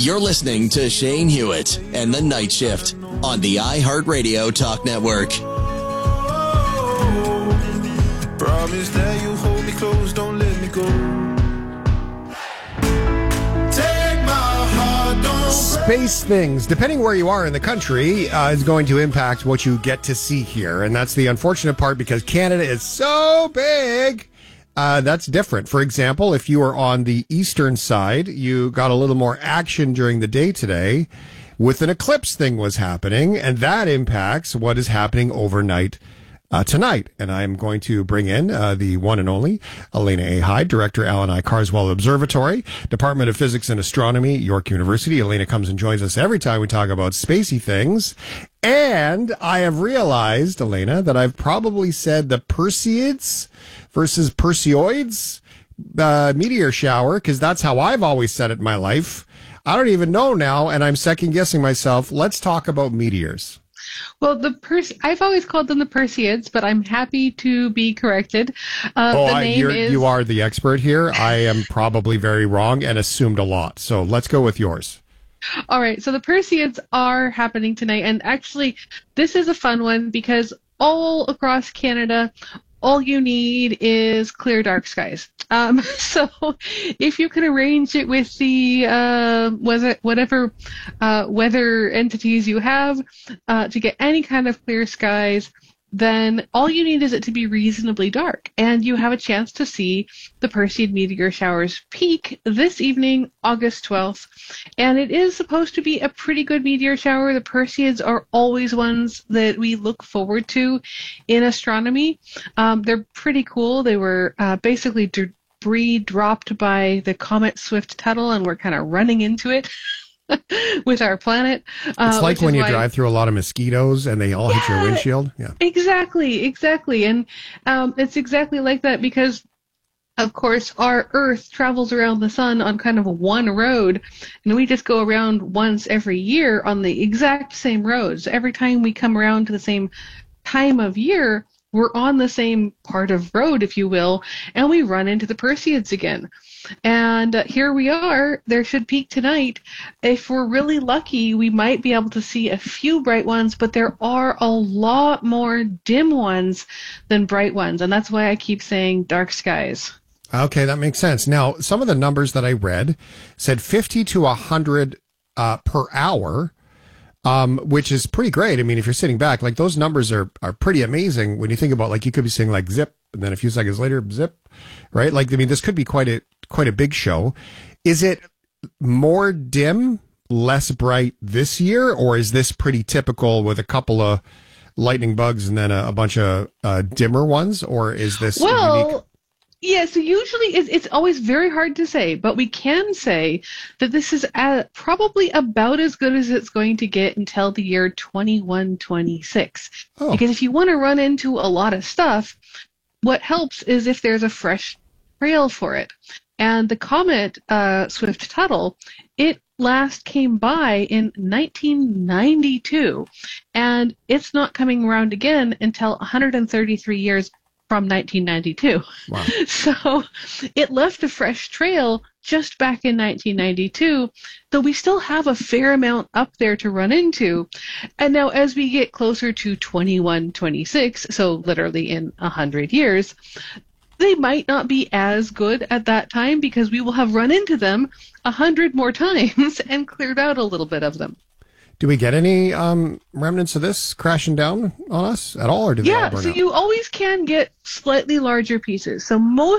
You're listening to Shane Hewitt and the Night Shift on the iHeartRadio Talk Network. Promise that you hold me close, don't let me go. Take my heart, don't Space things, depending where you are in the country, is going to impact what you get to see here. And that's the unfortunate part because Canada is so big. That's different. For example, if you are on the eastern side, you got a little more action during the day today with an eclipse thing was happening, and that impacts what is happening overnight tonight. And I'm going to bring in the one and only Elena A. Hyde, Director, Alan I. Carswell Observatory, Department of Physics and Astronomy, York University. Elena comes and joins us every time we talk about spacey things. And I have realized, Elena, that I've probably said the Perseids versus Perseoids meteor shower, because that's how I've always said it in my life. I don't even know now, and I'm second-guessing myself. Let's talk about meteors. Well, I've always called them the Perseids, but I'm happy to be corrected. You are the expert here. I am probably very wrong and assumed a lot. So let's go with yours. All right. So the Perseids are happening tonight. And actually, this is a fun one because all across Canada, all you need is clear, dark skies. So if you can arrange it with the whatever weather entities you have to get any kind of clear skies, then all you need is it to be reasonably dark, and you have a chance to see the Perseid meteor showers peak this evening, August 12th. And it is supposed to be a pretty good meteor shower. The Perseids are always ones that we look forward to in astronomy. They're pretty cool. They were basically debris dropped by the comet Swift-Tuttle, and we're kind of running into it. With our planet. It's like when you drive through a lot of mosquitoes and they all hit your windshield. Yeah, exactly. And it's exactly like that because, of course, our Earth travels around the sun on kind of one road, and we just go around once every year on the exact same roads. Every time we come around to the same time of year, we're on the same part of road, if you will, and we run into the Perseids again. And here we are. There should peak tonight. If we're really lucky, we might be able to see a few bright ones, but there are a lot more dim ones than bright ones, and that's why I keep saying dark skies. Okay, that makes sense. Now, some of the numbers that I read said 50 to 100 per hour, which is pretty great. I mean, if you're sitting back, like those numbers are pretty amazing when you think about, like, you could be saying like zip, and then a few seconds later, zip, right? Like, I mean, this could be quite a big show. Is it more dim, less bright this year, or is this pretty typical with a couple of lightning bugs and then a bunch of dimmer ones, or is this unique? Yeah, so usually it's always very hard to say, but we can say that this is probably about as good as it's going to get until the year 2126. Oh. Because if you want to run into a lot of stuff, what helps is if there's a fresh trail for it. And the comet Swift-Tuttle, it last came by in 1992, and it's not coming around again until 133 years from 1992. Wow. So it left a fresh trail just back in 1992, though we still have a fair amount up there to run into. And now as we get closer to 2126, so literally in 100 years, they might not be as good at that time because we will have run into them 100 more times and cleared out a little bit of them. Do we get any remnants of this crashing down on us at all, or do they all burn so out? you always can get slightly larger pieces. So most